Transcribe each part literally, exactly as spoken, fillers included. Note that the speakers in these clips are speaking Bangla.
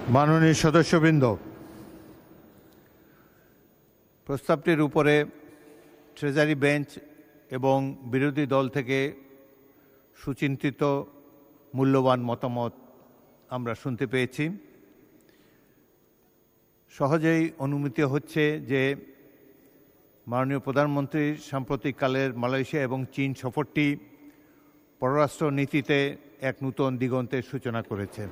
মাননীয় সদস্যবৃন্দ, প্রস্তাবটির উপরে ট্রেজারি বেঞ্চ এবং বিরোধী দল থেকে সুচিন্তিত মূল্যবান মতামত আমরা শুনতে পেয়েছি। সহজেই অনুমিত হচ্ছে যে মাননীয় প্রধানমন্ত্রীর সাম্প্রতিককালের মালয়েশিয়া এবং চীন সফরটি পররাষ্ট্র নীতিতে এক নূতন দিগন্তের সূচনা করেছে।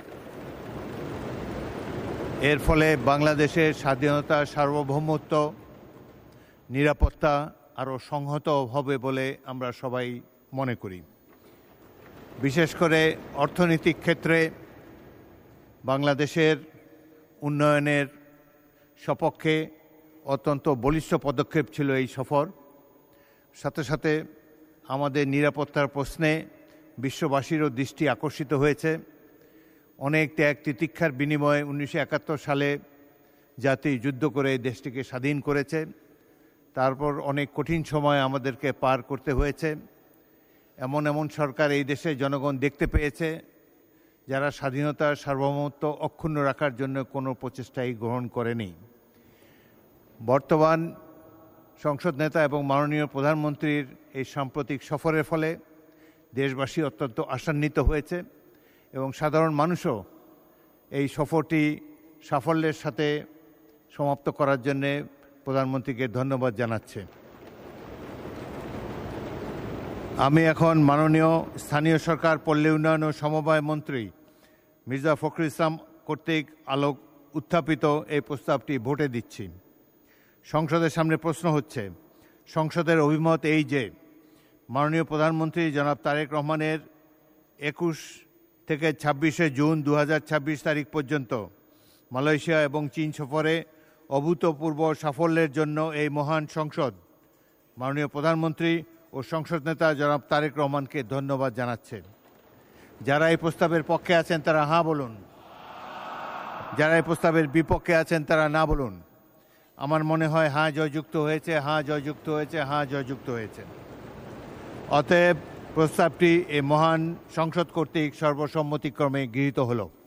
এর ফলে বাংলাদেশের স্বাধীনতা, সার্বভৌমত্ব, নিরাপত্তা আরও সংহত হবে বলে আমরা সবাই মনে করি। বিশেষ করে অর্থনৈতিক ক্ষেত্রে বাংলাদেশের উন্নয়নের সপক্ষে অত্যন্ত বলিষ্ঠ পদক্ষেপ ছিল এই সফর। সাথে সাথে আমাদের নিরাপত্তার প্রশ্নে বিশ্ববাসীরও দৃষ্টি আকর্ষিত হয়েছে। অনেক ত্যাগ তিতিক্ষার বিনিময়ে উনিশশো একাত্তর সালে জাতি যুদ্ধ করে দেশটিকে স্বাধীন করেছে। তারপর অনেক কঠিন সময় আমাদেরকে পার করতে হয়েছে। এমন এমন সরকার এই দেশে জনগণ দেখতে পেয়েছে যারা স্বাধীনতার সার্বভৌমত্ব অক্ষুণ্ণ রাখার জন্য কোনো প্রচেষ্টাই গ্রহণ করেনি। বর্তমান সংসদ নেতা এবং মাননীয় প্রধানমন্ত্রীর এই সাম্প্রতিক সফরের ফলে দেশবাসী অত্যন্ত আশান্বিত হয়েছে এবং সাধারণ মানুষও এই সফরটি সাফল্যের সাথে সমাপ্ত করার জন্য প্রধানমন্ত্রীকে ধন্যবাদ জানাচ্ছে। আমি এখন মাননীয় স্থানীয় সরকার, পল্লী উন্নয়ন ও সমবায় মন্ত্রী মির্জা ফখরুল ইসলাম কর্তৃক আলোক উত্থাপিত এই প্রস্তাবটি ভোটে দিচ্ছি। সংসদের সামনে প্রশ্ন হচ্ছে, সংসদের অভিমত এই যে মাননীয় প্রধানমন্ত্রী জনাব তারেক রহমানের একুশ থেকে ছাব্বিশে জুন দু হাজার ছাব্বিশ তারিখ পর্যন্ত মালয়েশিয়া এবং চীন সফরে অভূতপূর্ব সাফল্যের জন্য এই মহান সংসদ মাননীয় প্রধানমন্ত্রী ও সংসদ নেতা জনাব তারেক রহমানকে ধন্যবাদ জানাচ্ছে। যারা এই প্রস্তাবের পক্ষে আছেন তারা হাঁ বলুন, যারা এই প্রস্তাবের বিপক্ষে আছেন তারা না বলুন। আমার মনে হয় হাঁ জয়যুক্ত হয়েছে, হাঁ জয়যুক্ত হয়েছে, হাঁ জয়যুক্ত হয়েছে। অতএব প্রস্তাবটি এই মহান সংসদ কর্তৃক সর্বসম্মতিক্রমে গৃহীত হলো।